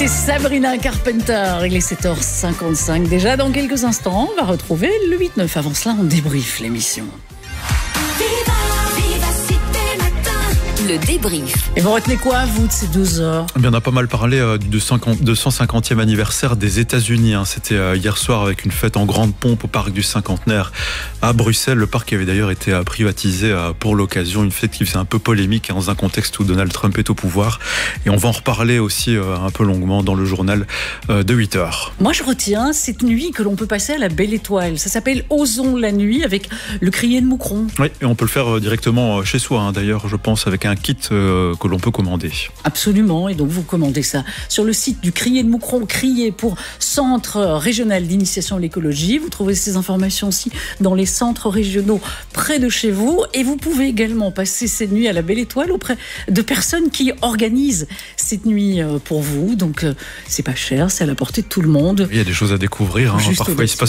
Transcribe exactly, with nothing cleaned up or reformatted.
Et Sabrina Carpenter, il est sept heures cinquante-cinq. Déjà dans quelques instants, on va retrouver le huit neuf. Avant cela, on débriefe l'émission. Le débrief. Et vous retenez quoi, vous, de ces deux heures? Eh bien, on a pas mal parlé euh, du deux cent cinquantième anniversaire des États-Unis. Hein. C'était euh, hier soir avec une fête en grande pompe au parc du Cinquantenaire à Bruxelles. Le parc avait d'ailleurs été euh, privatisé euh, pour l'occasion. Une fête qui faisait un peu polémique hein, dans un contexte où Donald Trump est au pouvoir. Et on va en reparler aussi euh, un peu longuement dans le journal euh, de huit heures. Moi, je retiens cette nuit que l'on peut passer à la Belle Étoile. Ça s'appelle Osons la nuit avec le crier de Moucron. Oui, et on peut le faire euh, directement euh, chez soi. Hein, d'ailleurs, je pense, avec un kit euh, que l'on peut commander. Absolument, et donc vous commandez ça sur le site du Crier de Moucron, Crier pour Centre Régional d'Initiation à l'Écologie. Vous trouvez ces informations aussi dans les centres régionaux près de chez vous, et vous pouvez également passer cette nuit à la Belle Étoile auprès de personnes qui organisent cette nuit pour vous. Donc c'est pas cher, c'est à la portée de tout le monde. Il y a des choses à découvrir. Hein. Parfois il se passe